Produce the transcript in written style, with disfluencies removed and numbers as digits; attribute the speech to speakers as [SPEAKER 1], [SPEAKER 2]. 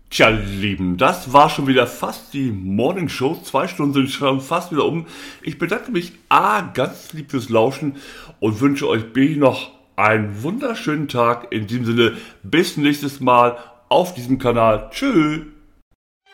[SPEAKER 1] Tja, Lieben, das war schon wieder fast die Morning Show. 2 Stunden sind schon fast wieder um. Ich bedanke mich ganz lieb fürs Lauschen und wünsche euch B noch einen wunderschönen Tag. In diesem Sinne, bis nächstes Mal auf diesem Kanal. Tschüss.